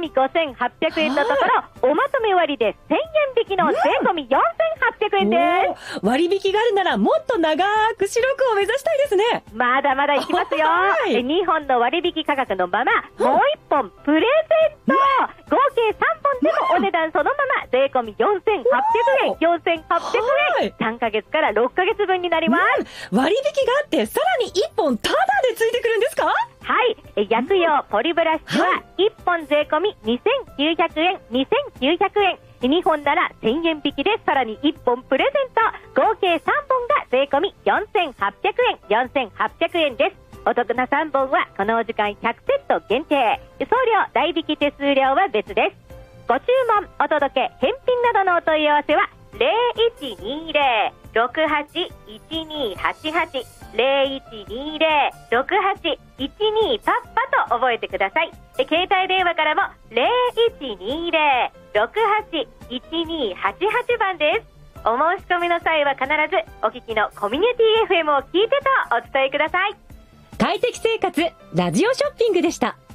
み5800円のところ、おまとめ割で1000円引きの税込み4800円です。 割引があるならもっと長く白くを目指したいですね。 まだまだいきますよ。2本の割引価格のまま、もう1本プレゼント、合計3本でもお値段そのまま税込み4800円、4800円、3ヶ月から6ヶ月分になります。 割引があってさらに1本タダでついてくるんですか？ はい、薬用ポリブラシは1本税込み2900円、2900円、2本なら1000円引きでさらに1本プレゼント、合計3本が税込み4800円、4800円です。お得な3本はこのお時間100セット限定、送料代引き手数料は別です。ご注文、お届け、返品などのお問い合わせは 0120-681288 0120-6812パッパと覚えてください。携帯電話からも 0120-681288 番です。お申し込みの際は必ずお聞きのコミュニティ FM を聞いてとお伝えください。 快適生活ラジオショッピングでした。